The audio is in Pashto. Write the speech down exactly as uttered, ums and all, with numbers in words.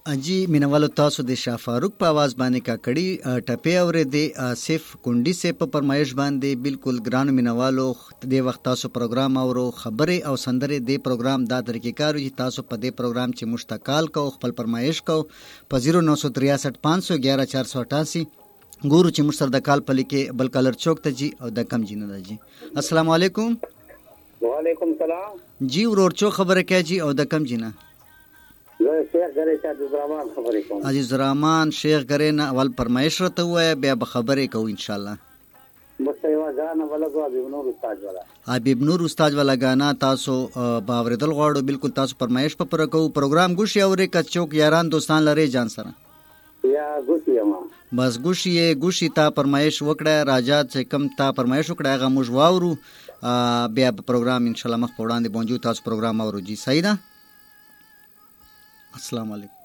اجي مینوالو تاسو د شاه فاروق په आवाज باندې کاکړي ټپه اورېدې آصف کونډي سه په پرمایش باندې بالکل ګران مینوالو د وخت تاسو پروګرام اورو خبره او سندره د پروګرام دا طریقې کارو چې تاسو په دې پروګرام چې مشتقال کو خپل پرمایش کو په صفر نو ترې سه پانچ یک یک چار سه اٹھاسی ګورو چې مشتر د کال په لیکه بل کلر چوک ته جی او د کم جی نه جی. السلام علیکم. وعلیکم السلام جی ورور چو خبره کوي جی او د کم جی نه شیخ غری عزیز الرحمن خبرې کوم. عزیز الرحمن شیخ غری نه اول فرمایش راته وای بیا به خبرې کوو ان شاء الله. مستیوا غانا ولګو حبیب نور استاد والا حبیب نور استاد والا غانا تاسو باوریدل غواړو بالکل تاسو فرمایش په پر کوو پروګرام ګوشي اورې ک چوک یاران دوستان لري جان سره یا ګوشي ما بس ګوشي ګوشي تا فرمایش وکړه راجات چې کم تا فرمایش وکړه هغه موږ واورو بیا پروګرام ان شاء الله مخ په وړاندې بونجو تاسو پروګرام اورو جی صحیح ده. السلام علیکم.